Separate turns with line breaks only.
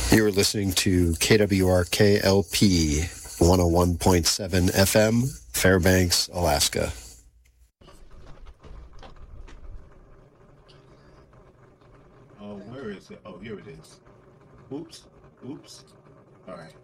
You are listening to KWRKLP 101.7 FM, Fairbanks, Alaska.
Oh, where is it? Oh, here it is. Oops. All right.